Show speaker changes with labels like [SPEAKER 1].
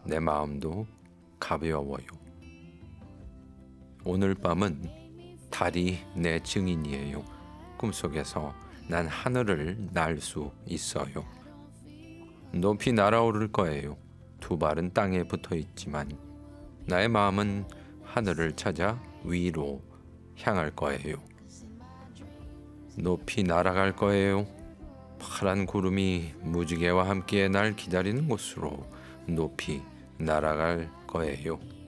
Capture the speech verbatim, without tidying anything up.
[SPEAKER 1] 내 마음도 가벼워요. 오늘 밤은 달이 내 증인이에요. 꿈속에서 난 하늘을 날 수 있어요. 높이 날아오를 거예요. 두 발은 땅에 붙어 있지만 나의 마음은 하늘을 찾아 위로 향할 거예요. 높이 날아갈 거예요. 파란 구름이 무지개와 함께 날 기다리는 곳으로 높이 날아갈 거예요.